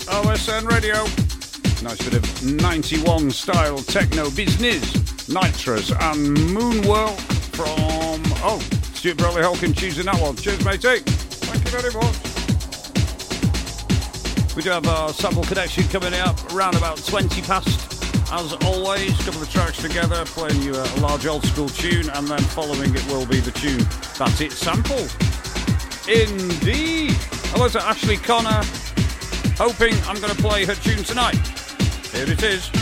OSN Radio. Nice bit of 91 style techno business. Nitrous and Moonwhirl from, Stuart Bradley Holcomb choosing that one. Cheers, matey. Thank you very much. We do have our sample connection coming up around about 20 past. As always, a couple of tracks together, playing you a large old school tune, and then following it will be the tune that it sampled. Indeed. Hello to Ashley Connor. Hoping I'm going to play her tune tonight. Here it is.